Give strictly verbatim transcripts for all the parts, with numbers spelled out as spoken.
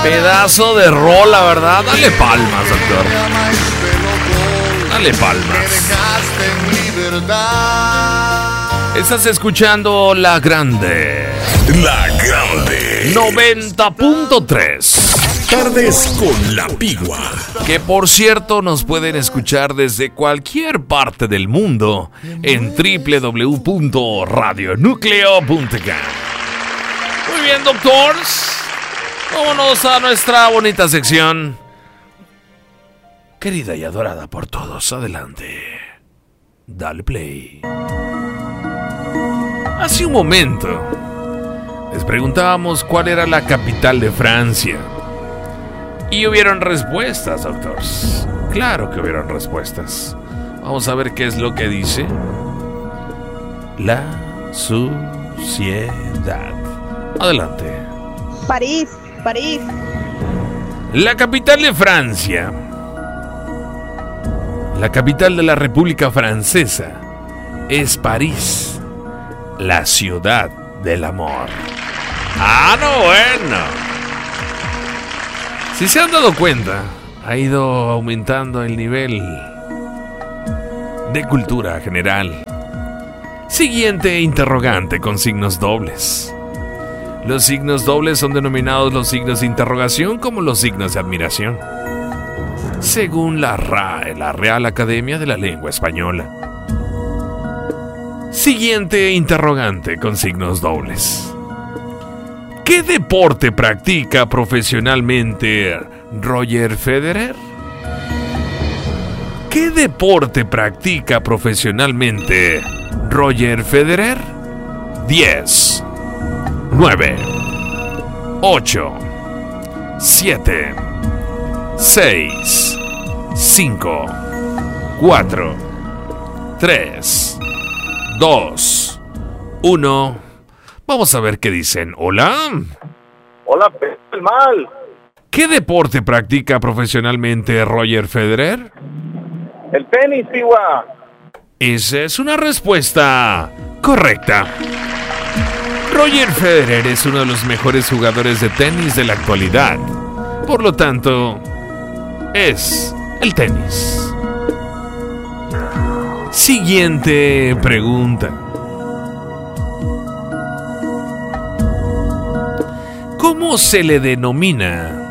Pedazo de rola, ¿verdad? Dale palmas, doctor. Dale palmas. Estás escuchando La Grande. La Grande. noventa punto tres. Tardes con la Pigua. Que por cierto nos pueden escuchar desde cualquier parte del mundo en doble u doble u doble u punto radio núcleo punto com. Muy bien, doctores. Vámonos a nuestra bonita sección. Querida y adorada por todos, adelante. Dale play. Hace un momento les preguntábamos cuál era la capital de Francia. Y hubieron respuestas, doctores. Claro que hubieron respuestas. Vamos a ver qué es lo que dice la sociedad. Adelante. París, París. La capital de Francia. La capital de la República Francesa es París, la ciudad del amor. Ah, no, bueno. Si se han dado cuenta, ha ido aumentando el nivel de cultura general. Siguiente interrogante con signos dobles. Los signos dobles son denominados los signos de interrogación como los signos de admiración, según la R A E, la Real Academia de la Lengua Española. Siguiente interrogante con signos dobles. ¿Qué deporte practica profesionalmente Roger Federer? ¿Qué deporte practica profesionalmente Roger Federer? diez, nueve, ocho, siete, seis, cinco, cuatro, tres, dos, uno. Vamos a ver qué dicen. Hola. Hola, el mal. ¿Qué deporte practica profesionalmente Roger Federer? El tenis, Pigua. Esa es una respuesta correcta. Roger Federer es uno de los mejores jugadores de tenis de la actualidad. Por lo tanto, es el tenis. Siguiente pregunta. ¿Cómo se le denomina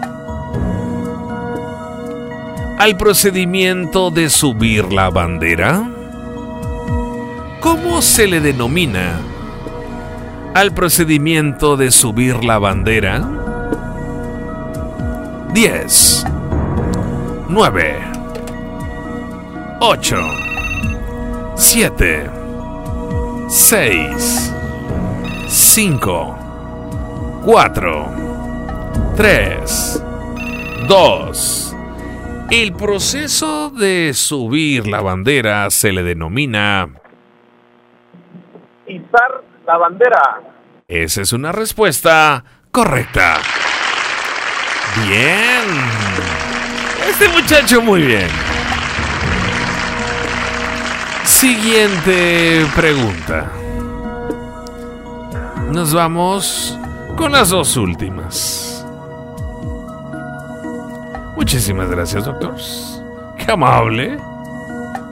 al procedimiento de subir la bandera? ¿Cómo se le denomina al procedimiento de subir la bandera? diez, nueve, ocho, siete, seis, cinco, cuatro, tres, dos. El proceso de subir la bandera se le denomina izar la bandera. Esa es una respuesta correcta. Bien. Este muchacho muy bien. Siguiente pregunta. Nos vamos con las dos últimas. Muchísimas gracias, doctor. Qué amable.